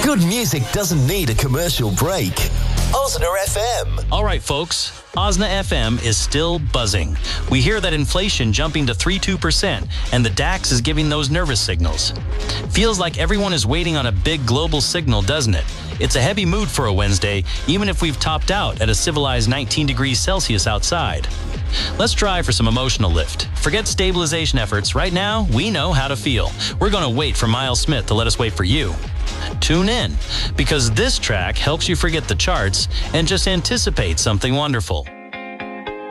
Good music doesn't need a commercial break. Osna FM. All right, folks. Osna FM is still buzzing. We hear that inflation jumping to 3.2%, and the DAX is giving those nervous signals. Feels like everyone is waiting on a big global signal, doesn't it? It's a heavy mood for a Wednesday, even if we've topped out at a civilized 19 degrees Celsius outside. Let's try for some emotional lift. Forget stabilization efforts. Right now, we know how to feel. We're going to wait for Miles Smith to let us wait for you. Tune in, because this track helps you forget the charts and just anticipate something wonderful.